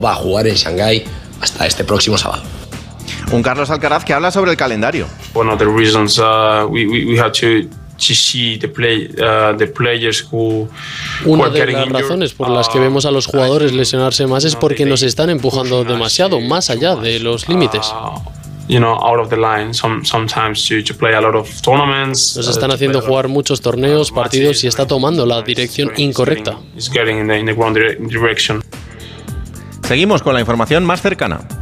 Va a jugar en Shanghái hasta este próximo sábado. Un Carlos Alcaraz que habla sobre el calendario. One of the reasons we have to see the players who Una de las razones por las que vemos a los jugadores lesionarse más es porque nos están empujando demasiado, más allá de los límites. Out of the line sometimes to play a lot of tournaments. Nos están haciendo jugar muchos torneos, partidos y está tomando la dirección incorrecta. Seguimos con la información más cercana.